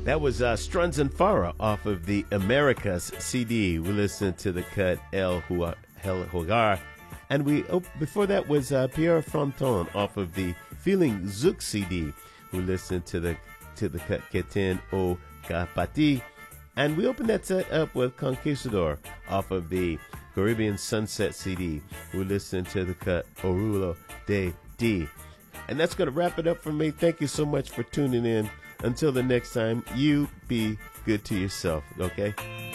That was Struns and Farah off of the Americas CD. We listened to the cut El Hogar. And before that was Pierre Fronton off of the Feeling Zouk CD. We listened to the cut Keten O Kapati. And we opened that set up with Conquistador off of the Caribbean Sunset CD. We listened to the cut Orulo de D. And that's going to wrap it up for me. Thank you so much for tuning in. Until the next time, you be good to yourself, okay?